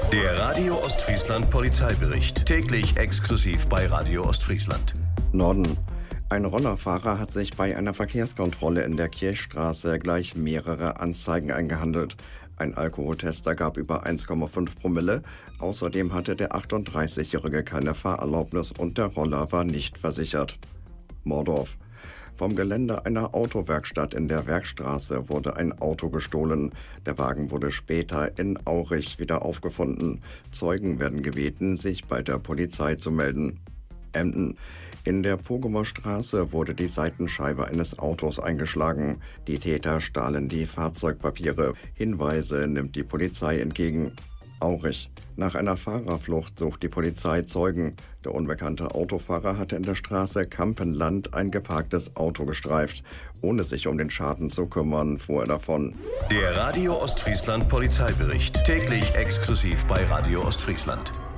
Der Radio Ostfriesland Polizeibericht. Täglich exklusiv bei Radio Ostfriesland. Norden. Ein Rollerfahrer hat sich bei einer Verkehrskontrolle in der Kirchstraße gleich mehrere Anzeigen eingehandelt. Ein Alkoholtest ergab über 1,5 Promille. Außerdem hatte der 38-Jährige keine Fahrerlaubnis und der Roller war nicht versichert. Mordorf. Vom Gelände einer Autowerkstatt in der Werkstraße wurde ein Auto gestohlen. Der Wagen wurde später in Aurich wieder aufgefunden. Zeugen werden gebeten, sich bei der Polizei zu melden. Emden. In der Pogumer Straße wurde die Seitenscheibe eines Autos eingeschlagen. Die Täter stahlen die Fahrzeugpapiere. Hinweise nimmt die Polizei entgegen. Aurich. Nach einer Fahrerflucht sucht die Polizei Zeugen. Der unbekannte Autofahrer hatte in der Straße Kampenland ein geparktes Auto gestreift. Ohne sich um den Schaden zu kümmern, fuhr er davon. Der Radio Ostfriesland Polizeibericht. Täglich exklusiv bei Radio Ostfriesland.